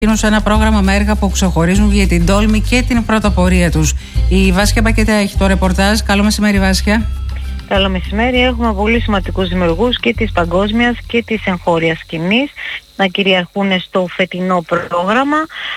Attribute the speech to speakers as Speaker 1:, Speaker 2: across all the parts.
Speaker 1: σε ένα πρόγραμμα με έργα που ξεχωρίζουν για την τόλμη και την πρωτοπορία τους. Η Βάσια Πακέτα έχει το ρεπορτάζ. Καλό μεσημέρι, Βάσια.
Speaker 2: Καλό μεσημέρι. Έχουμε πολύ σημαντικούς δημιουργούς και της παγκόσμιας και της εγχώριας σκηνής να κυριαρχούν στο φετινό πρόγραμμα.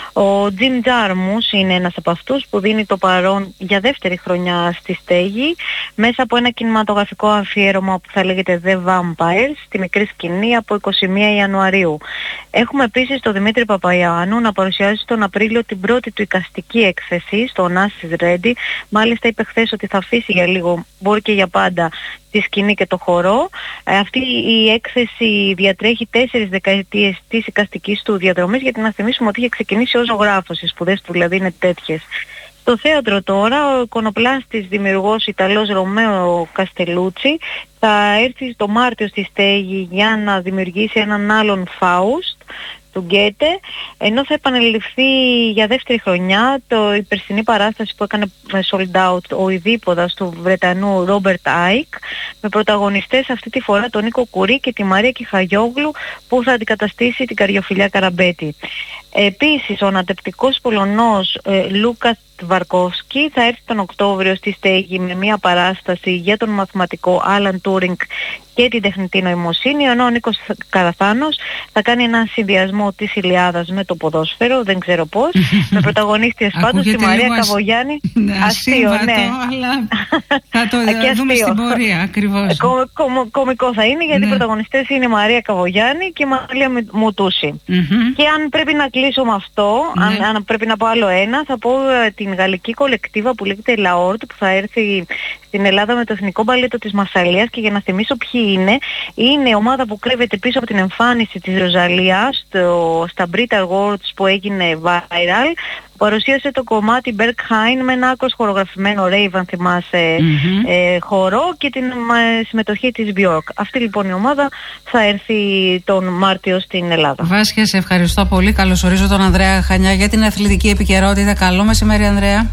Speaker 2: Ο Jim Jarmusch είναι ένας από αυτούς που δίνει το παρόν για δεύτερη χρονιά στη στέγη μέσα από ένα κινηματογραφικό αφιέρωμα που θα λέγεται The Vampires στη μικρή σκηνή από 21 Ιανουαρίου. Έχουμε επίσης τον Δημήτρη Παπαϊάννου να παρουσιάζει τον Απρίλιο την πρώτη του εικαστική έκθεση στο Onassis Ready. Μάλιστα είπε χθες ότι θα αφήσει για λίγο, μπορεί και για πάντα, τη σκηνή και το χορό. Αυτή η έκθεση διατρέχει 4 δεκαετίες της εικαστικής του διαδρομής, γιατί να θυμίσουμε ότι είχε ξεκινήσει ως ζωγράφος, οι σπουδές του δηλαδή είναι τέτοιες. Στο θέατρο τώρα ο εικονοπλάστης δημιουργός Ιταλός Ρωμαίο Καστελούτσι θα έρθει το Μάρτιο στη στέγη για να δημιουργήσει έναν άλλον Φάουστ του Γκέτε, ενώ θα επανεληφθεί για δεύτερη χρονιά η περσινή παράσταση που έκανε sold out ο Ιδίποδας του Βρετανού Ρόμπερτ Άικ, με πρωταγωνιστές αυτή τη φορά τον Νίκο Κουρί και τη Μαρία Κιχαγιόγλου που θα αντικαταστήσει την Καριοφιλιά Καραμπέτη. Επίσης ο ανατεπτικός Πολωνός Λούκα Τβαρκόφσκι θα έρθει τον Οκτώβριο στη στέγη με μια παράσταση για τον μαθηματικό Άλαν Τούρινγκ και την τεχνητή νοημοσύνη, ενώ ο Νίκος Καραθάνος θα κάνει έναν συνδυασμό της Ηλιάδας με το ποδόσφαιρο, δεν ξέρω πώς, με πρωταγωνίστριες πάντως τη Μαρία Καβογιάννη.
Speaker 1: Αστείο, ναι, αλλά θα το δούμε στην πορεία ακριβώς.
Speaker 2: Κομικό θα είναι, γιατί οι πρωταγωνιστές είναι η Μαρία Καβογιάννη και η Μαρία Μουτούση. Και αν πρέπει να κλείσω με αυτό, αν πρέπει να πω άλλο ένα, θα πω την γαλλική κολεκτίβα που λέγεται La Horde, που θα έρθει στην Ελλάδα με το Εθνικό Μπαλέτο της Μασσαλίας. Και για να θυμίσω ποιοι είναι η ομάδα που κρύβεται πίσω από την εμφάνιση της Ροζαλία στα Brit Awards που έγινε viral. Παρουσίασε το κομμάτι Berghain με ένα άκρος χορογραφημένο rave, αν θυμάσαι, χορό, και την συμμετοχή της Björk. Αυτή λοιπόν η ομάδα θα έρθει τον Μάρτιο στην Ελλάδα.
Speaker 1: Βάσια, σε ευχαριστώ πολύ. Καλωσορίζω τον Ανδρέα Χανιά για την αθλητική επικαιρότητα. Καλό μεσημέρι, Ανδρέα.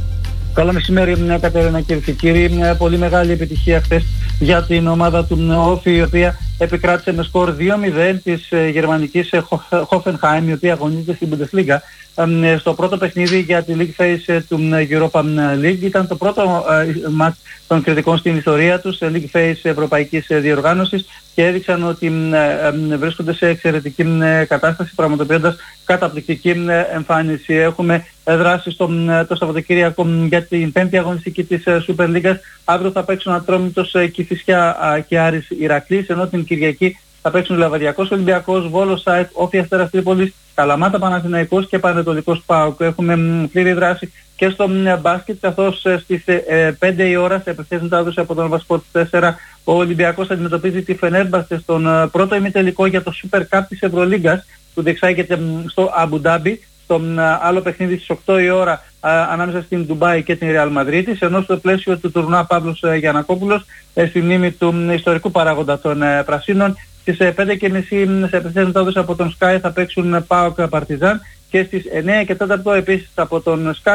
Speaker 3: Καλό μεσημέρι, Κατερίνα, κυρίες και κύριοι. Μια πολύ μεγάλη επιτυχία χθες για την ομάδα του Όφη, η οποία επικράτησε με σκορ 2-0 της γερμανικής Hoffenheim, η οποία αγωνίζεται στην Bundesliga. Στο πρώτο παιχνίδι για τη League Phase του Europa League. Ήταν το πρώτο μάτς των κριτικών στην ιστορία τους, League Phase Ευρωπαϊκής Διοργάνωσης, και έδειξαν ότι βρίσκονται σε εξαιρετική κατάσταση, πραγματοποιώντας καταπληκτική εμφάνιση. Έχουμε δράσει το Σαββατοκύριακο για την 5η αγωνιστική της Super League. Αύριο θα παίξουν Ατρόμητος, Κηφισιά και Άρης Ηρακλής, ενώ την Κυριακή θα παίξουν Λαβαδιακός Ολυμπιακός, Βόλος ΣΑΕΚ, Όφη Αστέρας Τρίπολης, Καλαμάτα Παναθηναϊκός και Πανετολικός ΠΑΟΚ. Έχουμε πλήρη δράση και στο μπάσκετ, καθώς στις 5 η ώρα σε απευθείας μετάδοση από τον Βασπορτ 4 ο Ολυμπιακός αντιμετωπίζει τη Φενέρμπαχτσε στον πρώτο ημιτελικό για το Super Cup της Ευρωλίγκας που διεξάγεται στο Αμπουντάμπι. Στο άλλο παιχνίδι στις 8 η ώρα ανάμεσα στην Ντουμπάι και την Ρεάλ Μαδρίτης, ενώ στο πλαίσιο του τουρνουά Παύλος Γιαννακόπουλος στη μνήμη του ιστορικού παράγοντα των Πρασίνων, στις 5:30 σε απευθείας μετάδοση από τον Sky θα παίξουν ΠΑΟΚ Παρτιζάν, και στις 9 και 4 επίσης από τον Sky.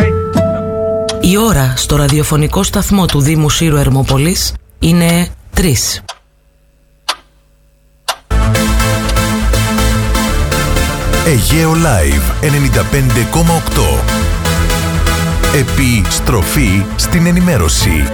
Speaker 4: Η ώρα στο ραδιοφωνικό σταθμό του Δήμου Σύρου Ερμόπολης είναι 3.
Speaker 5: Αιγαίο Live 95,8. Επιστροφή στην ενημέρωση.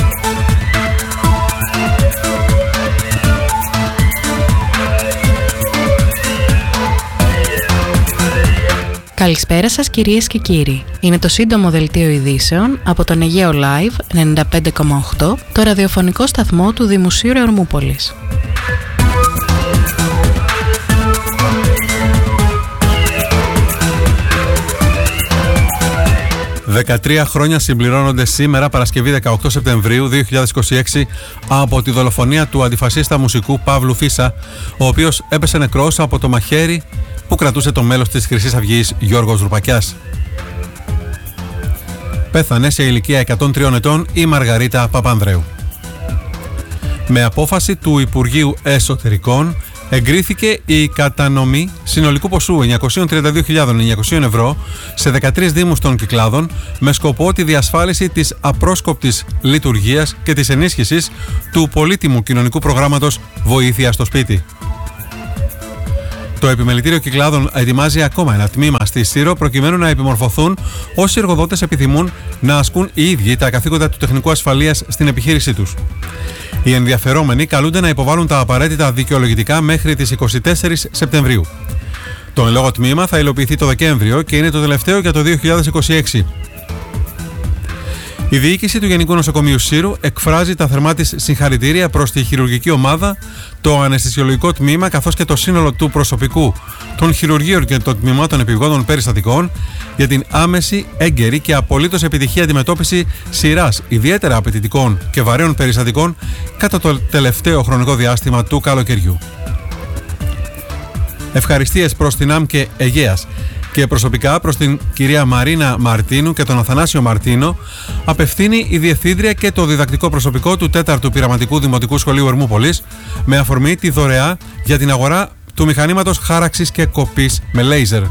Speaker 6: Καλησπέρα σας, κυρίες και κύριοι. Είναι το σύντομο δελτίο ειδήσεων από τον Αιγαίο Live 95,8, το ραδιοφωνικό σταθμό του Δήμου Σύρου Ερμούπολης.
Speaker 7: 13 χρόνια συμπληρώνονται σήμερα, Παρασκευή 18 Σεπτεμβρίου 2026, από τη δολοφονία του αντιφασίστα μουσικού Παύλου Φίσα, ο οποίος έπεσε νεκρός από το μαχαίρι που κρατούσε το μέλος της Χρυσής Αυγής Γιώργος Ρουπακιάς. Πέθανε σε ηλικία 103 ετών η Μαργαρίτα Παπανδρέου. Με απόφαση του Υπουργείου Εσωτερικών εγκρίθηκε η κατανομή συνολικού ποσού 932.900 ευρώ σε 13 δήμους των Κυκλάδων με σκοπό τη διασφάλιση της απρόσκοπτης λειτουργίας και της ενίσχυσης του πολύτιμου κοινωνικού προγράμματος Βοήθεια στο Σπίτι. Το Επιμελητήριο Κυκλάδων ετοιμάζει ακόμα ένα τμήμα στη Σύρο προκειμένου να επιμορφωθούν όσοι εργοδότες επιθυμούν να ασκούν οι ίδιοι τα καθήκοντα του τεχνικού ασφαλείας στην επιχείρησή τους. Οι ενδιαφερόμενοι καλούνται να υποβάλουν τα απαραίτητα δικαιολογητικά μέχρι τις 24 Σεπτεμβρίου. Το εν λόγω τμήμα θα υλοποιηθεί το Δεκέμβριο και είναι το τελευταίο για το 2026. Η διοίκηση του Γενικού Νοσοκομείου Σύρου εκφράζει τα θερμά της συγχαρητήρια προς τη χειρουργική ομάδα, το αναισθησιολογικό τμήμα καθώς και το σύνολο του προσωπικού των χειρουργείων και των τμήματων επιγόντων περιστατικών για την άμεση, έγκαιρη και απολύτως επιτυχή αντιμετώπιση σειράς ιδιαίτερα απαιτητικών και βαρέων περιστατικών κατά το τελευταίο χρονικό διάστημα του καλοκαιριού. Ευχαριστίες προς την ΑΜΚΕ Αιγαίας και προσωπικά προς την κυρία Μαρίνα Μαρτίνου και τον Αθανάσιο Μαρτίνο απευθύνει η Διευθύντρια και το διδακτικό προσωπικό του 4ου Πειραματικού Δημοτικού Σχολείου Ερμούπολης με αφορμή τη δωρεά για την αγορά του μηχανήματος χάραξης και κοπής με λέιζερ.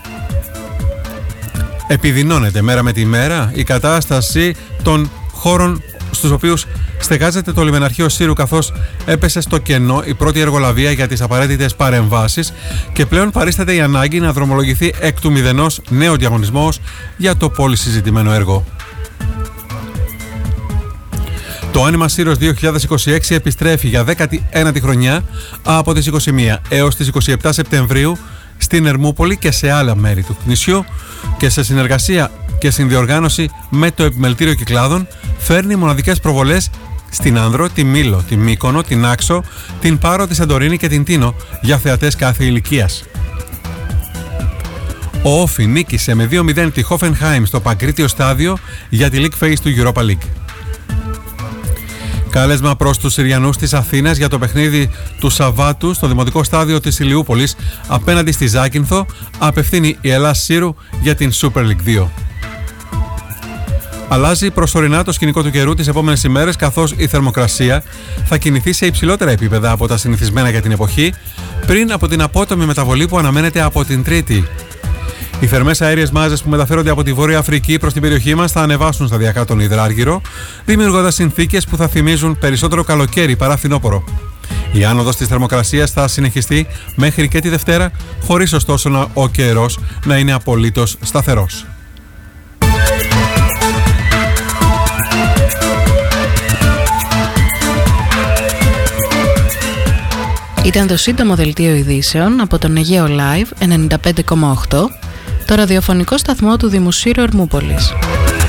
Speaker 7: Επιδεινώνεται μέρα με τη μέρα η κατάσταση των χώρων στους οποίους στεγάζεται το λιμεναρχείο Σύρου, καθώς έπεσε στο κενό η πρώτη εργολαβία για τις απαραίτητες παρεμβάσεις και πλέον παρίσταται η ανάγκη να δρομολογηθεί εκ του μηδενός νέο διαγωνισμός για το πολύ συζητημένο έργο. Το Άνιμα Σύρος 2026 επιστρέφει για 19η χρονιά από τις 21 έως τις 27 Σεπτεμβρίου στην Ερμούπολη και σε άλλα μέρη του νησιού και σε συνεργασία και συνδιοργάνωση με το Επιμελητήριο Κυκλάδων φέρνει μοναδικές προβολές στην Άνδρο, τη Μήλο, τη Μύκονο, την Άξο, την Πάρο, τη Σαντορίνη και την Τίνο για θεατές κάθε ηλικίας. Ο Όφι νίκησε με 2-0 τη Hoffenheim στο Παγκρίτιο στάδιο για τη League Phase του Europa League. Κάλεσμα προς τους Συριανούς της Αθήνας για το παιχνίδι του Σαββάτου στο Δημοτικό Στάδιο της Ηλιούπολης απέναντι στη Ζάκυνθο απευθύνει η Ελλάς Σύρου για την Super League 2. Αλλάζει προσωρινά το σκηνικό του καιρού τις επόμενες ημέρες, καθώς η θερμοκρασία θα κινηθεί σε υψηλότερα επίπεδα από τα συνηθισμένα για την εποχή πριν από την απότομη μεταβολή που αναμένεται από την Τρίτη. Οι θερμές αέριες μάζες που μεταφέρονται από τη Βόρεια Αφρική προς την περιοχή μας θα ανεβάσουν σταδιακά τον υδράργυρο, δημιουργώντας συνθήκες που θα θυμίζουν περισσότερο καλοκαίρι παρά φθινόπωρο. Η άνοδος της θερμοκρασίας θα συνεχιστεί μέχρι και τη Δευτέρα, χωρίς ωστόσο ο καιρός να είναι απολύτως σταθερός.
Speaker 6: Ήταν το σύντομο δελτίο ειδήσεων από τον Αιγαίο Live 95,8, το ραδιοφωνικό σταθμό του Δημοσίου Ερμούπολης.